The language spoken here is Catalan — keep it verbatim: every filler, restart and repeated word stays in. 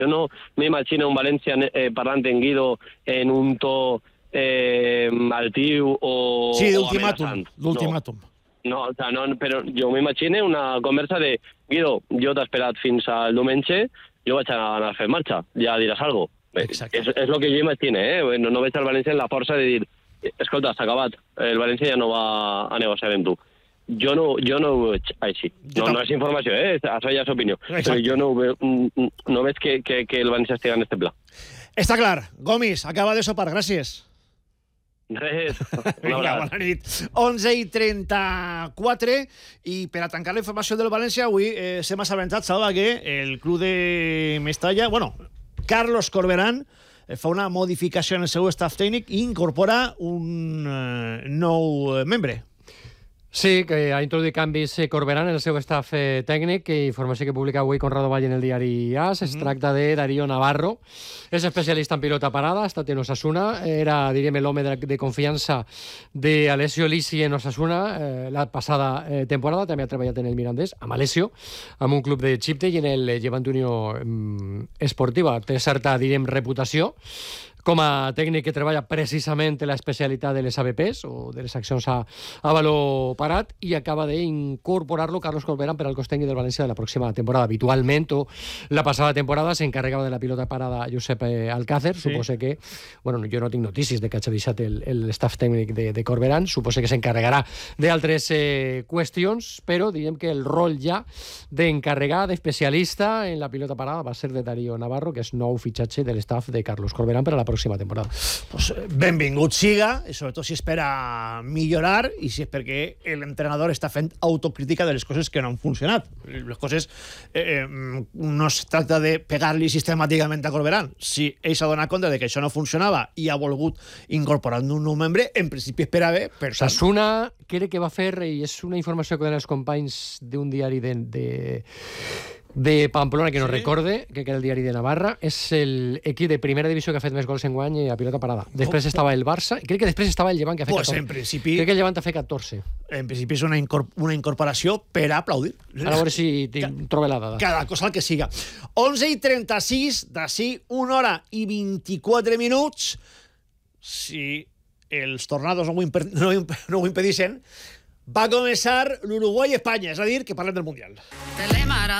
Jo no m'imagino un València eh, parlant en Guido en un to eh, altiu o... Sí, d'ultimàtum. L'ultimàtum. No, o sea, no, però jo m'imagino una conversa de Guido, jo t'he esperat fins al diumenge, jo vaig anar a fer marxa, ja diràs alguna cosa. És, és el que jo imagino, eh? No, no veig el València en la força de dir escolta, s'ha acabat, el València ja no va a negociar amb tu. Jo no, jo no ho veig així. No, no és informació, eh? Això ja és opinió. Exacte. Però jo no, veu, no veig que, que, que el València estigui en este pla. Està clar. Gomis, acaba de sopar. Gràcies. Res. Vinga, bona nit. onze i trenta-quatre i per a tancar la informació del València avui eh, s'hem assabentat, Salva, que el club de Mestalla, bueno, Carlos Corberán eh, fa una modificació en el seu staff tècnic i incorpora un eh, nou eh, membre. Sí, que ha introduït canvis Corberán en el seu staff eh, tècnic, que informació que publica avui Conrado Valle en el diari A S. Es mm-hmm. tracta de Darío Navarro. És especialista en pilota parada, ha estat en Osasuna, era, diríem, l'home de, de confiança d'Alessio Lisi en Osasuna eh, la passada eh, temporada. També ha treballat en el Mirandés, amb Alessio, amb un club de Chipte i en el Llevant Unió eh, Esportiva. Té certa, diríem, reputació com a tècnic que treballa precisament en l'especialitat de les A B Ps o de les accions a, a valor parat, i acaba d'incorporar-lo Carlos Corberán per al cos tècnic del València de la pròxima temporada. Habitualment, o la passada temporada, s'encarregava de la pilota parada Josep Alcácer. Sí. Supose que, bueno, jo no tinc notícies de que hagi deixat el, el staff tècnic de, de Corberán, supose que s'encarregarà d'altres eh, qüestions, però diguem que el rol ja d'encarregar, d'especialista en la pilota parada va ser de Darío Navarro, que és nou fitxatge de l'staff de Carlos Corberán per a la pròxima temporada. Pues benvingut siga, i sobretot si espera millorar i si és perquè l'entrenador està fent autocrítica de les coses que no han funcionat. Les coses eh, no es tracta de pegar-li sistemàticament a Corberán. Si ell s'ha donat compte de que això no funcionava i ha volgut incorporar un nou membre, en principi espera bé. Per tant... Osasuna crec que va fer, i és una informació que donen els companys d'un diari de... de... de Pamplona, que no sí. recorde, que era el diari de Navarra, és l'equip de primera divisió que ha fet més gols en guany a pilota parada. Després oh. estava el Barça, i crec que després estava el Llevant, que ha fet pues catorze. En principi... Crec que el Llevant ha fet catorze. En principi és una, incorp una incorporació per a aplaudir. A veure si trobo la dada. Cada cosa el que siga. onze i trenta-sis, d'ací una hora i vint-i-quatre minuts, si els tornados no ho, imp no, no ho impedixen, va començar l'Uruguai-Espanya, és a dir, que parlem del Mundial.